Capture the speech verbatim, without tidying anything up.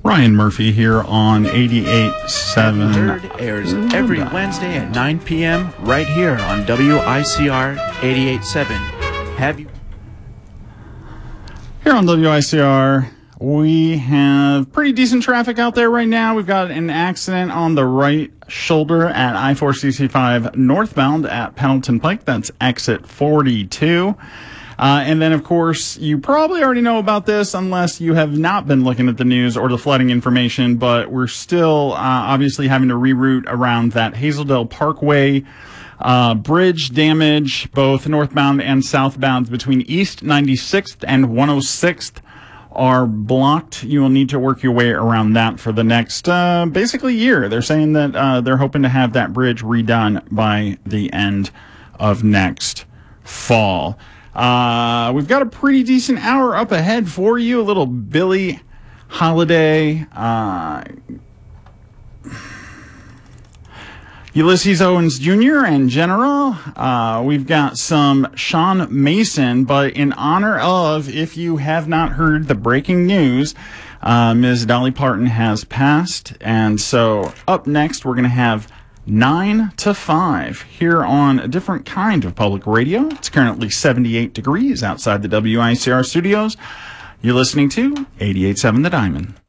Ryan Murphy here on eighty-eight point seven. Nerd airs every Wednesday at nine p.m. right here on W I C R eighty-eight point seven. Have you... Here on W I C R, we have pretty decent traffic out there right now. We've got an accident on the right shoulder at I four C C five northbound at Pendleton Pike. That's exit forty-two. Uh, and then, of course, you probably already know about this unless you have not been looking at the news or the flooding information, but we're still uh, obviously having to reroute around that Hazeldale Parkway uh, bridge damage, both northbound and southbound between East ninety-sixth and one oh sixth are blocked. You will need to work your way around that for the next uh, basically year. They're saying that uh, they're hoping to have that bridge redone by the end of next fall. Uh, we've got a pretty decent hour up ahead for you. A little Billie Holiday, uh, Ulysses Owens Junior and General. Uh, we've got some Sean Mason, but in honor of, if you have not heard the breaking news, uh, Miz Dolly Parton has passed. And so up next, we're going to have nine to five here on a different kind of public radio. It's currently seventy-eight degrees outside the W I C R studios. You're listening to eighty-eight point seven The Diamond.